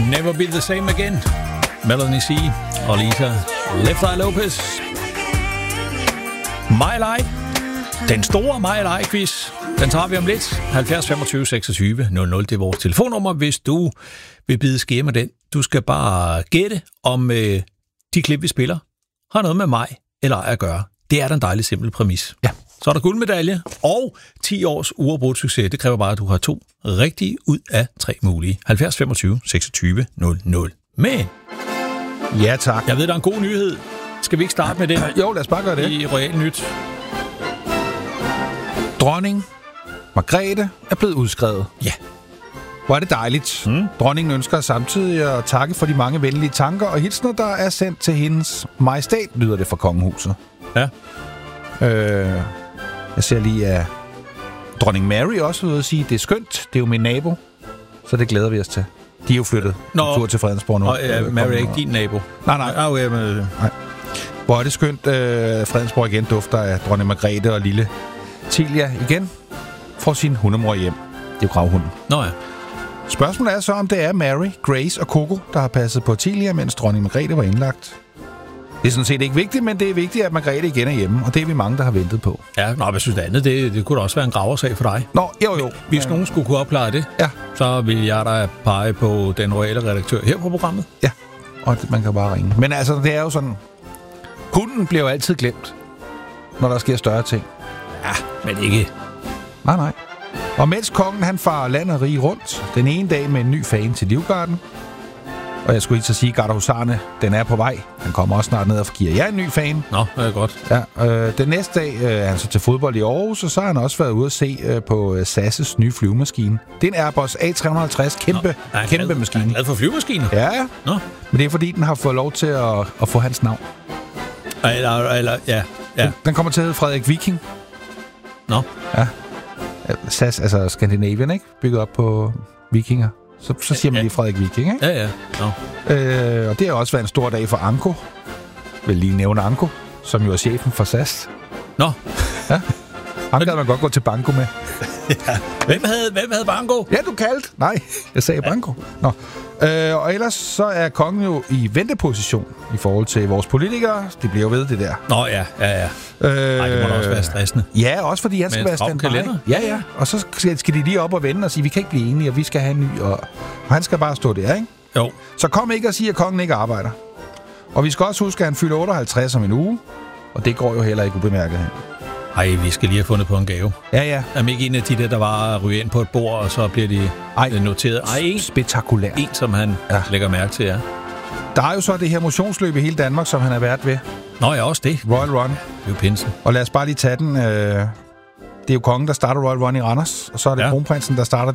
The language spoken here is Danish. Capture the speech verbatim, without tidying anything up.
Never Be The Same Again. Melanie C. og Lisa Left Eye Lopez. My Life. Den store My Life-quiz. Den tager vi om lidt. halvfjerds femogtyve seksogtyve nul nul. Det er vores telefonnummer, hvis du vil bide skære med den. Du skal bare gætte, om øh, de klip, vi spiller, har noget med mig eller at gøre. Det er den dejlige simple præmis. Ja. Så er der guldmedalje og ti års uafbrudt succes. Det kræver bare, at du har to rigtige ud af tre mulige. halvfjerds femogtyve seksogtyve nul nul. Men Ja, tak. jeg ved, der er en god nyhed. Skal vi ikke starte med den? Jo, lad os bare gøre det. I Royal Nyt. Dronning Margrethe er blevet udskrevet. Ja. Hvor er det dejligt. Mm. Dronningen ønsker samtidig at takke for de mange venlige tanker og hilsner, der er sendt til hendes majestæt, lyder det fra kongehuset. Ja. Øh, jeg ser lige, at dronning Mary også vil sige, det er skønt, det er jo min nabo, så det glæder vi os til. De er jo flyttet Nå. en tur til Fredensborg nu. Og uh, Mary er ikke din nabo. Nej, nej. Ah, okay, men... nej. Hvor er det skønt, uh, Fredensborg igen dufter af dronning Margrethe og lille Tilia igen får sin hundemor hjem. Det er jo gravhunden. Nå ja. Spørgsmålet er så, om det er Mary, Grace og Coco, der har passet på Tilia, mens dronning Margrethe var indlagt. Det er sådan set ikke vigtigt, men det er vigtigt, at Margrethe igen er hjemme, og det er vi mange, der har ventet på. Ja, nå, jeg synes det andet, det, det kunne da også være en graversag for dig. Nå, jo jo. Hvis nogen skulle kunne opklare det, Ja. så vil jeg da pege på den royale redaktør her på programmet. Ja, og det, man kan bare ringe. Men altså, det er jo sådan... Hunden bliver jo altid glemt, når der sker større ting. Ja, men ikke... Nej, nej. Og mens kongen, han farer land og rige rundt, den ene dag med en ny fan til Livgarden, og jeg skulle ikke så sige, Gardehusarne, den er på vej. Han kommer også snart ned og giver jer en ny fan. Nå, det er godt. Ja, øh, den næste dag øh, er han så til fodbold i Aarhus, og så har han også været ude at se øh, på øh, S A S's nye flyvemaskine. Det er en Airbus A tre halvtreds, kæmpe, Nå, kæmpe glad, maskine. Er han glad for flyvemaskiner? Ja, ja. Nå. Men det er fordi, den har fået lov til at, at få hans navn. Eller, eller ja. ja. Den, den kommer til at hedde Frederik Viking. Nå. Ja. S A S, altså Scandinavian, ikke? Bygget op på vikinger. Så, så siger man ja. lige Frederik Viking, ikke? Ja, ja. Nå. Øh, og det har også været en stor dag for Anko. Vil lige nævne Anko, som jo er chefen for S A S. Nå. Ja. Han gad man godt gå til banko med. Ja. Hvem havde, hvem havde banko? Ja, du kaldte. Nej, jeg sagde ja. banko. Nå. Øh, og ellers så er kongen jo i venteposition i forhold til vores politikere. Det bliver jo ved det der. Nå ja, ja, ja. Øh, Ej, det må da også være stressende. Ja, også fordi han skal være standby. Ja, ja. Og så skal, skal de lige op og vende og sige, vi kan ikke blive enige, og vi skal have en ny. Og, og han skal bare stå der, ikke? Jo. Så kom ikke og sige, at kongen ikke arbejder. Og vi skal også huske, at han fylder otteoghalvtreds om en uge. Og det går jo heller ikke ubemærket hen. Ej, vi skal lige have fundet på en gave. Ja, ja. Er ikke en af de der, der var at ryge ind på et bord, og så bliver de Ej, noteret? Ej, en. Spektakulær. En, som han ja. lægger mærke til, ja. Der er jo så det her motionsløb i hele Danmark, som han er vært ved. Nå ja, også det. Royal Run. Det er jo pinsen. Og lad os bare lige tage den. Øh, det er jo kongen, der starter Royal Run i Randers, og så er det ja. kronprinsen, der starter